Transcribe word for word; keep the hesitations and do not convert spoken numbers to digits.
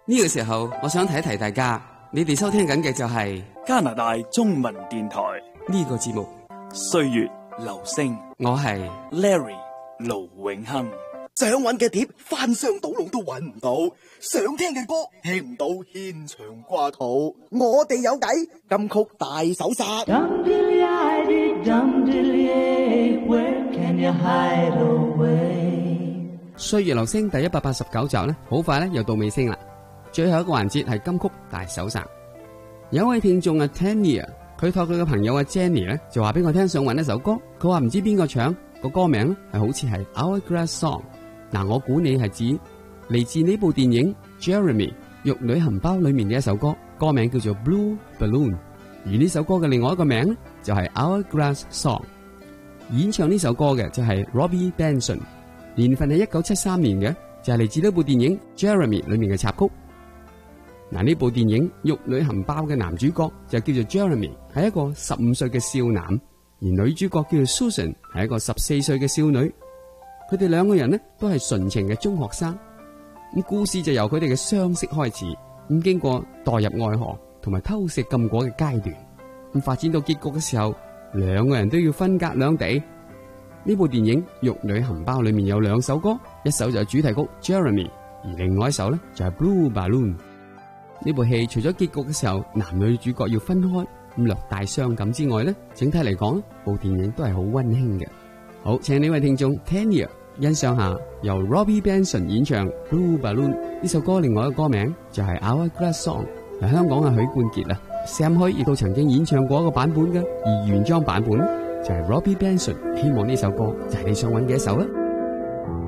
呢個時候，我想提一提大家，你哋收聽緊嘅就係加拿大中文電台呢個節目 《歲月留聲》， 我係 Larry 盧永亨。 想揾嘅碟翻箱倒籠都揾唔到，想聽嘅歌聽唔到，牽腸掛肚。我哋有計，金曲大搜殺。 歲月留聲第一百八十九集呢，好快呢又到尾聲啦。最後一個環節係金曲大搜殺。有一位聽眾啊 Tanya， 佢託佢嘅朋友啊 Jenny 呢，就話俾我聽想揾一首歌，佢話唔知邊個唱，個歌名呢係好似係 Hourglass Song。嗱，我估你係指嚟自呢部電影 Jeremy 玉女含苞裏面嘅一首歌，歌名叫做 Blue Balloon， 而呢首歌嘅另外一個名呢就係 Hourglass Song。演唱呢首歌嘅就係 Robbie Benson， 年份係一九七三年嘅，就係嚟自呢部電影 Jeremy 裏面嘅插曲。嗱，呢部電影玉女含苞嘅男主角就叫做 Jeremy， 係一個十五歲嘅少男，而女主角叫做 Susan， 係一個十四歲嘅少女。佢哋兩個人呢都係純情嘅中學生，咁故事就由佢哋嘅相識開始，咁經過墮入愛河同埋偷食禁果嘅階段，咁發展到結局嘅時候，兩個人都要分隔兩地。呢部電影《玉女含苞》裏面有兩首歌，一首就係主題曲 Jeremy， 而另外一首呢就係 Blue Balloon。呢部戲除咗結局嘅時候男女主角要分開，咁略帶傷感之外呢，整體嚟講，部電影都係好溫馨嘅。好，請呢位聽眾 Tanya 欣賞下由 Robbie Benson 演唱 Blue Balloon 呢首歌，另外一個歌名就係 Hourglass Song。嗱，香港嘅許冠傑啊 Sam Hui 亦都曾經演唱過一個版本嘅，而原裝版本呢就係 Robbie Benson。希望呢首歌就係你想揾嘅一首啦。